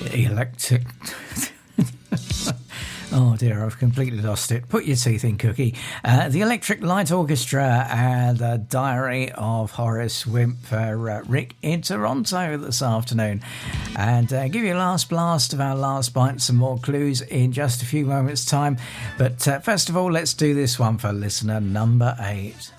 Electric. Oh dear, I've completely lost it. Put your teeth in, Cookie. The Electric Light Orchestra and the Diary of Horace Wimp for Rick in Toronto this afternoon. And give you a last blast of our last bite, some more clues in just a few moments' time. But first of all, let's do this one for listener number 8.